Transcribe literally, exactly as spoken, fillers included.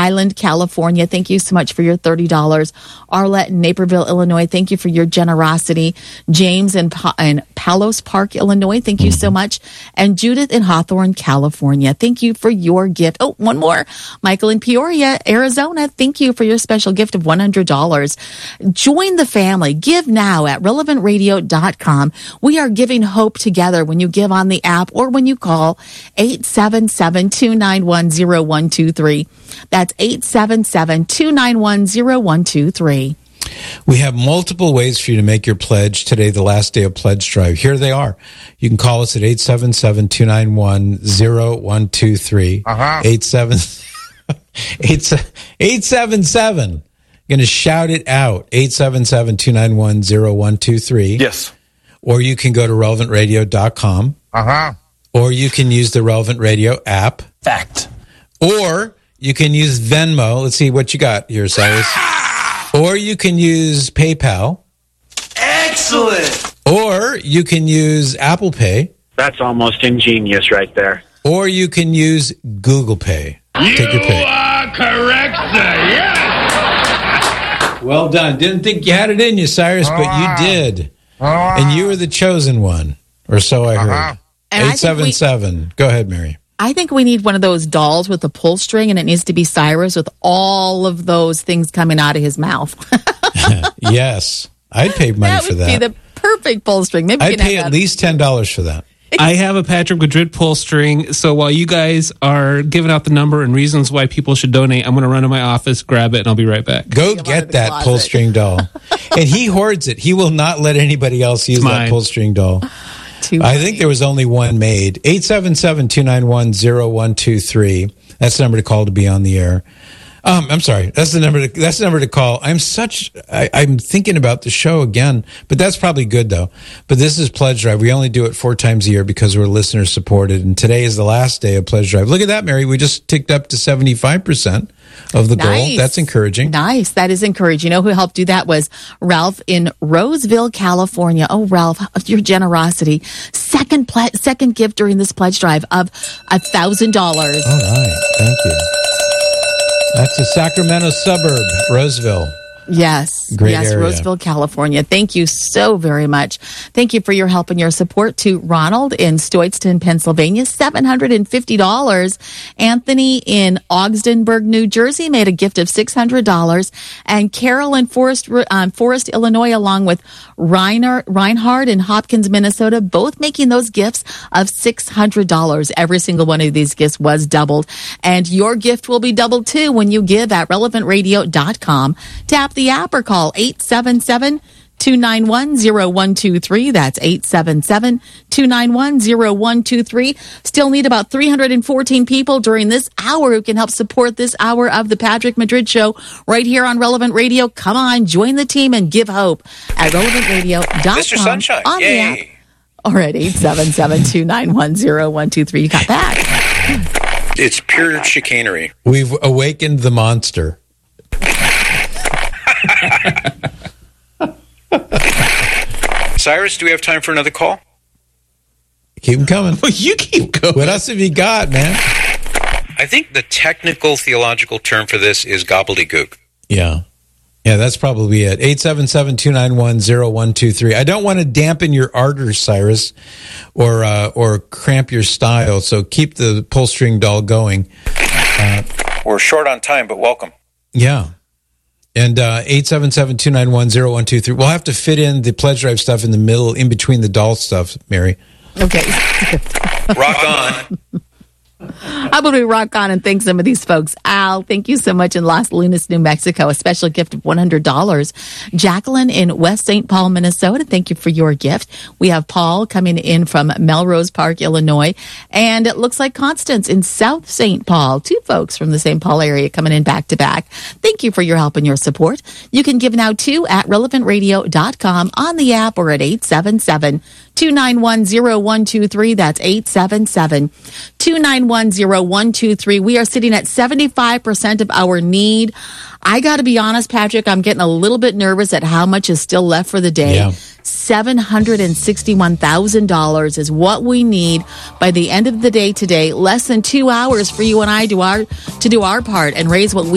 Highland, California, thank you so much for your thirty dollars. Arlette in Naperville, Illinois, thank you for your generosity. James in, pa- in Palos Park, Illinois, thank you so much. And Judith in Hawthorne, California, thank you for your gift. Oh, one more. Michael in Peoria, Arizona, thank you for your special gift of one hundred dollars. Join the family. Give now at relevant radio dot com. We are giving hope together when you give on the app or when you call eight seven seven, two nine one, zero one two three. That's eight seven seven, two nine one, zero one two three. We have multiple ways for you to make your pledge today, the last day of Pledge Drive. Here they are. You can call us at eight seven seven, two nine one, zero one two three. Uh-huh. eight seven seven. Going to shout it out. eight seven seven, two nine one, zero one two three. Yes. Or you can go to relevant radio dot com. Uh-huh. Or you can use the Relevant Radio app. Fact. Or you can use Venmo. Let's see what you got here, Cyrus. Or you can use PayPal. Excellent. Or you can use Apple Pay. That's almost ingenious right there. Or you can use Google Pay. You Take your pick. are correct, sir. Yes. Well done. Didn't think you had it in you, Cyrus, but you did. And you were the chosen one, or so I heard. eight seven seven. Go ahead, Mary. I think we need one of those dolls with a pull string, and it needs to be Cyrus with all of those things coming out of his mouth. Yes. I'd pay money that for that. That would be the perfect pull string. Maybe we I'd can pay have at that. least ten dollars for that. I have a Patrick Madrid pull string, so while you guys are giving out the number and reasons why people should donate, I'm going to run to my office, grab it, and I'll be right back. Go get that closet. Pull string doll. And he hoards it. He will not let anybody else use that pull string doll. Too I think there was only one made. eight seven seven, two nine one, zero one two three. That's the number to call to be on the air. Um, I'm sorry. That's the number. To, that's the number to call. I'm such. I, I'm thinking about the show again, but that's probably good though. But this is Pledge Drive. We only do it four times a year because we're listener supported, and today is the last day of Pledge Drive. Look at that, Mary. We just ticked up to seventy-five percent of the Nice. goal. That's encouraging. Nice. That is encouraging. You know who helped do that was Ralph in Roseville, California. Oh, Ralph, your generosity. Second ple- second gift during this Pledge Drive of a thousand dollars. All right. Thank you. That's a Sacramento suburb, Roseville. Yes. Great yes, area. Roseville, California. Thank you so very much. Thank you for your help and your support to Ronald in Stoytston, Pennsylvania, seven hundred fifty dollars. Anthony in Ogdenburg, New Jersey made a gift of six hundred dollars. And Carol in Forest, um, Forest, Illinois, along with Reiner, Reinhard in Hopkins, Minnesota, both making those gifts of six hundred dollars. Every single one of these gifts was doubled. And your gift will be doubled too when you give at relevant radio dot com. Tap the app or call eight seven seven, two nine one, zero one two three. That's eight seven seven, two nine one, zero one two three. Still need about three hundred fourteen people during this hour who can help support this hour of the Patrick Madrid Show right here on Relevant Radio. Come on, join the team and give hope at relevant radio dot com. Mister Sunshine, on yay. the app or at eight seven seven, two nine one, zero one two three. You got that? It's pure chicanery. We've awakened the monster. Cyrus, do we have time for another call? Keep them coming. Well, you keep going. What else have you got, man? I think the technical theological term for this is gobbledygook. Yeah. Yeah, that's probably it. eight seven seven, two nine one, zero one two three. I don't want to dampen your ardor, Cyrus, or uh, or cramp your style, so keep the pull string doll going. Uh, We're short on time, but welcome. yeah. And uh, eight seven seven, two nine one, zero one two three. We'll have to fit in the Pledge Drive stuff in the middle, in between the doll stuff, Mary. Okay. Rock on. How about we rock on and thank some of these folks? Al, thank you so much in Las Lunas, New Mexico. A special gift of one hundred dollars. Jacqueline in West Saint Paul, Minnesota, thank you for your gift. We have Paul coming in from Melrose Park, Illinois. And it looks like Constance in South Saint Paul. Two folks from the Saint Paul area coming in back to back. Thank you for your help and your support. You can give now too at relevant radio dot com on the app or at eight seven seven, two nine one, zero one two three. That's eight seven seven, two nine one, zero one two three. We are sitting at seventy-five percent of our need. I got to be honest, Patrick, I'm getting a little bit nervous at how much is still left for the day. Yeah. seven hundred sixty-one thousand dollars is what we need by the end of the day today. Less than two hours for you and I do our, to do our part and raise what we